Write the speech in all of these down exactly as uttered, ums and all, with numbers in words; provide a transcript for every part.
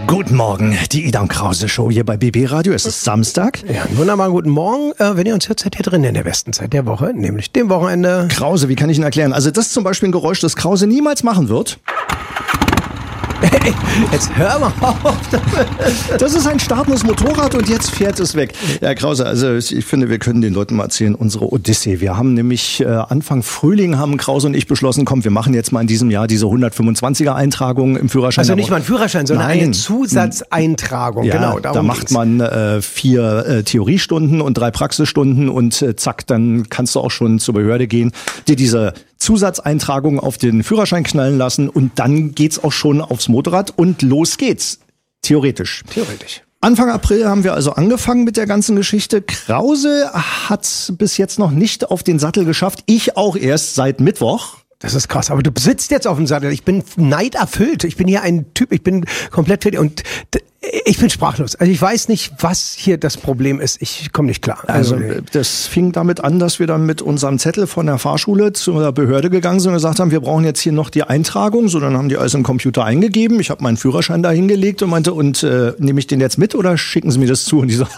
Guten Morgen, die Ida und Krause Show hier bei B B Radio. Es ist Samstag. Ja, einen wunderbaren guten Morgen. Äh, wenn ihr uns hört, seid ihr drin in der besten Zeit der Woche, nämlich dem Wochenende. Krause, wie kann ich Ihnen erklären? Also das ist zum Beispiel ein Geräusch, das Krause niemals machen wird. Hey, jetzt hör mal auf. Das ist ein startendes Motorrad und jetzt fährt es weg. Ja, Krause, also ich finde, wir können den Leuten mal erzählen, unsere Odyssee. Wir haben nämlich äh, Anfang Frühling haben Krause und ich beschlossen, komm, wir machen jetzt mal in diesem Jahr diese hundertfünfundzwanziger Eintragung im Führerschein. Also nicht mal ein Führerschein, sondern Nein. eine Zusatzeintragung. Ja, genau, darum da macht geht's. man äh, vier äh, Theoriestunden und drei Praxisstunden und äh, zack, dann kannst du auch schon zur Behörde gehen, dir diese Zusatzeintragung auf den Führerschein knallen lassen und dann geht's auch schon aufs Motorrad und los geht's. Theoretisch. Theoretisch. Anfang April haben wir also angefangen mit der ganzen Geschichte. Krause hat's bis jetzt noch nicht auf den Sattel geschafft. Ich auch erst seit Mittwoch. Das ist krass, aber du sitzt jetzt auf dem Sattel. Ich bin neiderfüllt. Ich bin hier ein Typ, ich bin komplett fertig und d- ich bin sprachlos. Also ich weiß nicht, was hier das Problem ist. Ich komme nicht klar. Also das fing damit an, dass wir dann mit unserem Zettel von der Fahrschule zur Behörde gegangen sind und gesagt haben, wir brauchen jetzt hier noch die Eintragung. So, dann haben die alles im Computer eingegeben. Ich habe meinen Führerschein da hingelegt und meinte, und äh, nehme ich den jetzt mit oder schicken Sie mir das zu? Und die so,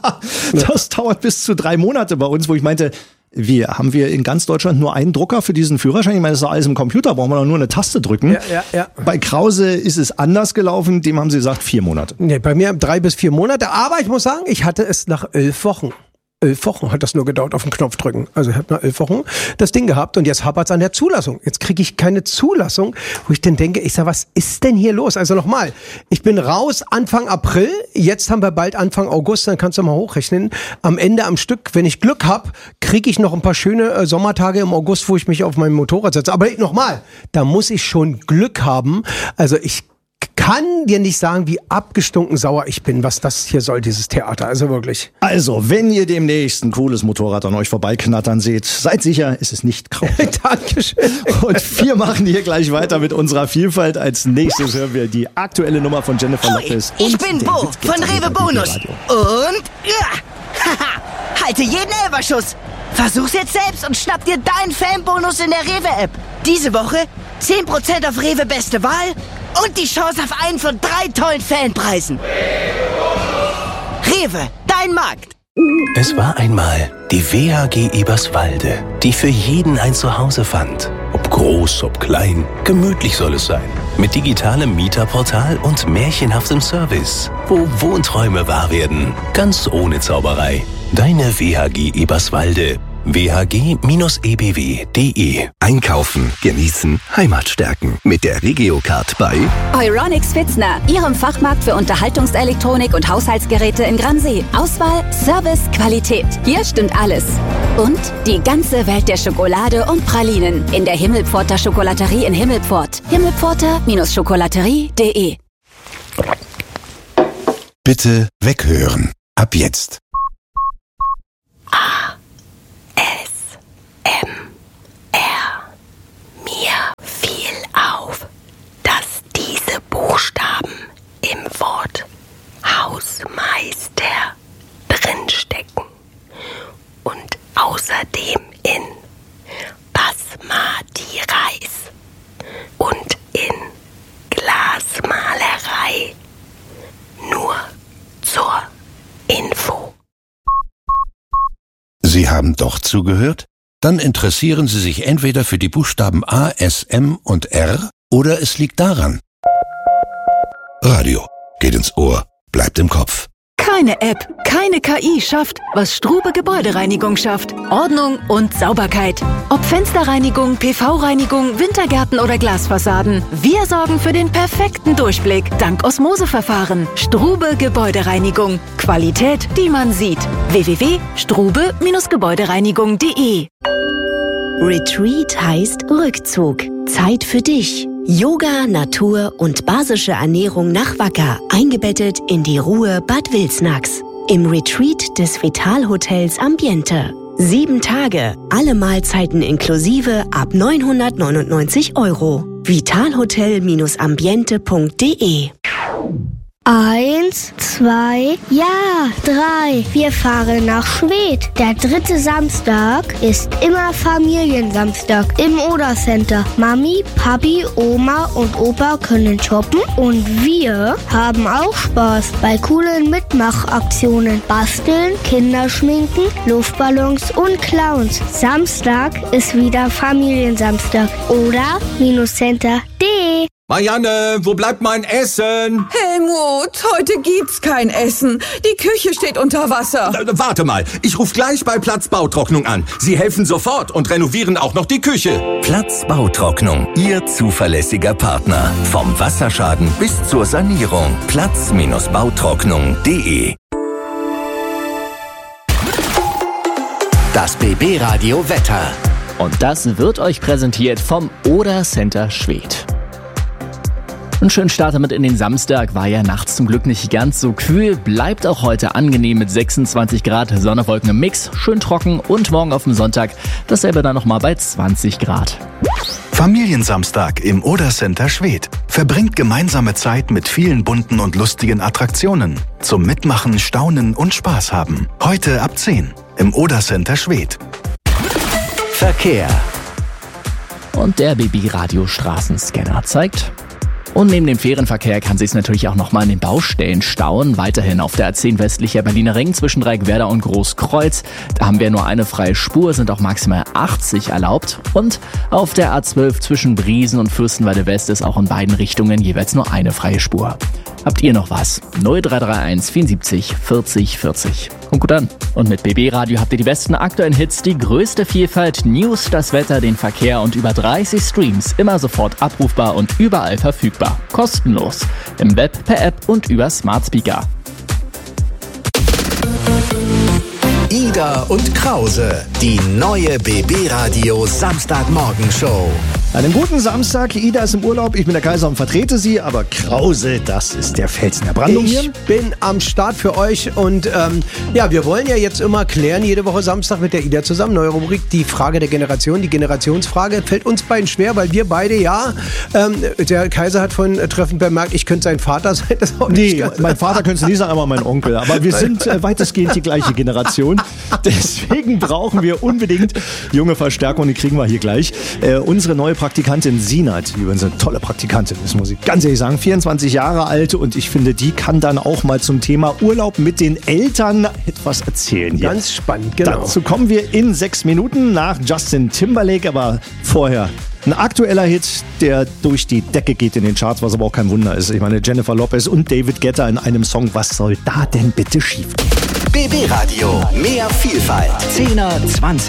das dauert bis zu drei Monate bei uns, wo ich meinte, wir haben wir in ganz Deutschland nur einen Drucker für diesen Führerschein. Ich meine, das ist alles im Computer, brauchen wir doch nur eine Taste drücken. Ja, ja, ja. Bei Krause ist es anders gelaufen, dem haben sie gesagt, vier Monate. Nee, bei mir drei bis vier Monate. Aber ich muss sagen, ich hatte es nach elf Wochen. Elf Wochen hat das nur gedauert, auf den Knopf drücken. Also ich habe nach elf Wochen das Ding gehabt und jetzt hapert's an der Zulassung. Jetzt kriege ich keine Zulassung, wo ich dann denke, ich sag, was ist denn hier los? Also nochmal, ich bin raus Anfang April, jetzt haben wir bald Anfang August, dann kannst du mal hochrechnen. Am Ende am Stück, wenn ich Glück hab, kriege ich noch ein paar schöne äh, Sommertage im August, wo ich mich auf mein Motorrad setze. Aber nochmal, da muss ich schon Glück haben. Also ich kann dir nicht sagen, wie abgestunken sauer ich bin, was das hier soll, dieses Theater. Also wirklich. Also, wenn ihr demnächst ein cooles Motorrad an euch vorbeiknattern seht, seid sicher, es ist nicht Krause. Dankeschön. Und wir machen hier gleich weiter mit unserer Vielfalt. Als nächstes hören wir die aktuelle Nummer von Jennifer Hoi, Lopez. ich und bin den Bo Witzkitzer von hier Rewe bei Bonus. B B Radio. Und ja, haha, halte jeden Elberschuss. Versuch's jetzt selbst und schnapp dir deinen Fanbonus in der Rewe-App. Diese Woche zehn Prozent auf Rewe Beste Wahl und die Chance auf einen von drei tollen Fanpreisen. Rewe, dein Markt. Es war einmal die W H G Eberswalde, die für jeden ein Zuhause fand. Ob groß, ob klein, gemütlich soll es sein. Mit digitalem Mieterportal und märchenhaftem Service, wo Wohnträume wahr werden, ganz ohne Zauberei. Deine W H G Eberswalde. w h g Bindestrich e b w punkt d e. Einkaufen, genießen, Heimat stärken. Mit der Regiocard bei Euronics Pfitzner, Ihrem Fachmarkt für Unterhaltungselektronik und Haushaltsgeräte in Gransee. Auswahl, Service, Qualität. Hier stimmt alles. Und die ganze Welt der Schokolade und Pralinen in der Himmelpforter Schokolaterie in Himmelpfort. Himmelpforter Bindestrich schokolaterie punkt d e. Bitte weghören. Ab jetzt. Mir fiel auf, dass diese Buchstaben im Wort Hausmeister drinstecken und außerdem in Basmati Reis und in Glasmalerei. Nur zur Info. Sie haben doch zugehört? Dann interessieren Sie sich entweder für die Buchstaben A, S, M und R oder es liegt daran. Radio geht ins Ohr, bleibt im Kopf. Keine App, keine K I schafft, was Strube Gebäudereinigung schafft. Ordnung und Sauberkeit. Ob Fensterreinigung, P V-Reinigung, Wintergärten oder Glasfassaden. Wir sorgen für den perfekten Durchblick. Dank Osmoseverfahren. Strube Gebäudereinigung. Qualität, die man sieht. w w w punkt strube Bindestrich gebäudereinigung punkt d e. Retreat heißt Rückzug. Zeit für dich. Yoga, Natur und basische Ernährung nach Wacker, eingebettet in die Ruhe Bad Wilsnax. Im Retreat des Vital-Hotels Ambiente. Sieben Tage, alle Mahlzeiten inklusive ab neunhundertneunundneunzig Euro. vitalhotel Bindestrich ambiente punkt d e. Eins, zwei, ja, drei. Wir fahren nach Schwedt. Der dritte Samstag ist immer Familiensamstag im Oder-Center. Mami, Papi, Oma und Opa können shoppen und wir haben auch Spaß bei coolen Mitmachaktionen. Basteln, Kinderschminken, Luftballons und Clowns. Samstag ist wieder Familiensamstag. Oder-Center punkt de. Marianne, wo bleibt mein Essen? Helmut, heute gibt's kein Essen. Die Küche steht unter Wasser. Äh, warte mal, ich rufe gleich bei Platz Bautrocknung an. Sie helfen sofort und renovieren auch noch die Küche. Platz Bautrocknung, Ihr zuverlässiger Partner. Vom Wasserschaden bis zur Sanierung. Platz Bautrocknung punkt de. Das B B-Radio Wetter. Und das wird euch präsentiert vom Oder-Center Schwedt. Ein schöner Start damit in den Samstag, war ja nachts zum Glück nicht ganz so kühl, bleibt auch heute angenehm mit sechsundzwanzig Grad, Sonne, Wolken im Mix, schön trocken und morgen auf dem Sonntag dasselbe dann nochmal bei zwanzig Grad. Familiensamstag im Oder-Center Schwedt. Verbringt gemeinsame Zeit mit vielen bunten und lustigen Attraktionen. Zum Mitmachen, Staunen und Spaß haben. Heute ab zehn im Oder-Center Schwedt. Verkehr. Und der B B-Radio-Straßenscanner zeigt... Und neben dem Fährenverkehr kann sich natürlich auch nochmal an den Baustellen stauen. Weiterhin auf der A zehn westlicher Berliner Ring zwischen Dreieckwerder und Großkreuz. Da haben wir nur eine freie Spur, sind auch maximal achtzig erlaubt. Und auf der A zwölf zwischen Briesen und Fürstenwalde West ist auch in beiden Richtungen jeweils nur eine freie Spur. Habt ihr noch was? null drei drei eins vierundsiebzig vierzig vierzig. Kommt gut an. Und mit B B-Radio habt ihr die besten aktuellen Hits, die größte Vielfalt, News, das Wetter, den Verkehr und über dreißig Streams. Immer sofort abrufbar und überall verfügbar. Kostenlos. Im Web, per App und über Smart Speaker. Ida und Krause, die neue B B-Radio Samstagmorgenshow. Einen guten Samstag, Ida ist im Urlaub, ich bin der Kaiser und vertrete sie, aber Krause, das ist der Felsen der Brandung hier. Ich bin am Start für euch und ähm, ja, wir wollen ja jetzt immer klären, jede Woche Samstag mit der Ida zusammen, neue Rubrik, die Frage der Generation, die Generationsfrage, fällt uns beiden schwer, weil wir beide, ja, ähm, der Kaiser hat vorhin treffend bemerkt, ich könnte sein Vater sein. Das auch nee, mein Vater könnte nie sein, aber mein Onkel, aber wir sind äh, weitestgehend die gleiche Generation, deswegen brauchen wir unbedingt junge Verstärkung, die kriegen wir hier gleich. Äh, unsere neue Praktikantin Sinat, die übrigens eine tolle Praktikantin ist, muss ich ganz ehrlich sagen, vierundzwanzig Jahre alt und ich finde, die kann dann auch mal zum Thema Urlaub mit den Eltern etwas erzählen hier. Ganz spannend, genau. Dazu kommen wir in sechs Minuten nach Justin Timberlake, aber vorher ein aktueller Hit, der durch die Decke geht in den Charts, was aber auch kein Wunder ist. Ich meine, Jennifer Lopez und David Guetta in einem Song, was soll da denn bitte schief gehen? B B-Radio, mehr Vielfalt. zehner, zwanziger